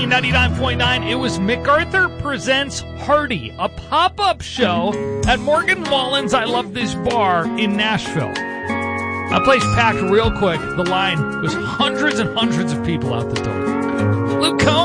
99.9. It was MacArthur Presents Hardy, a pop-up show at Morgan Wallen's I Love This Bar in Nashville. That place packed real quick. The line was hundreds and hundreds of people out the door. Luke Combs.